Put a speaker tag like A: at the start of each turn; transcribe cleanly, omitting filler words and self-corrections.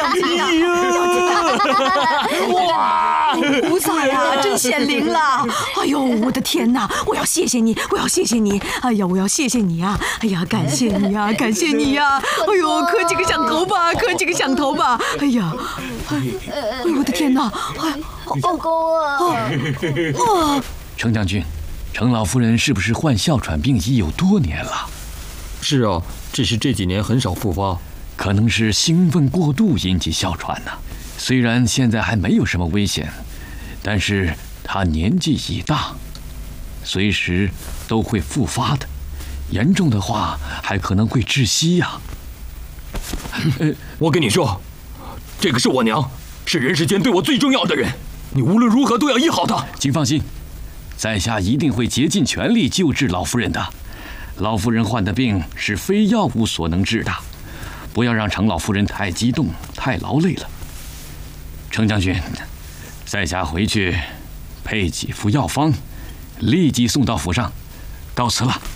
A: 哇！
B: 菩萨呀，真显灵了！哎呦，我的天哪！我要谢谢你，我要谢谢你！哎呀，我要谢谢你啊！哎呀，感谢你呀，感谢你呀！哎呦，磕几个响头吧，磕几个响头吧！哎呀，哎呦，我的天哪！
C: 公公啊！
A: 程将军，程老夫人是不是患哮喘病已有多年了？
D: 是啊，只是这几年很少复发，
A: 可能是兴奋过度引起哮喘呢。虽然现在还没有什么危险，但是她年纪已大，随时都会复发的，严重的话还可能会窒息呀。
D: 我跟你说，这个是我娘，是人世间对我最重要的人，你无论如何都要医好她。
A: 请放心，在下一定会竭尽全力救治老夫人的。老夫人患的病是非药物所能治的，不要让程老夫人太激动、太劳累了。程将军，在下回去配几副药方，立即送到府上。告辞了。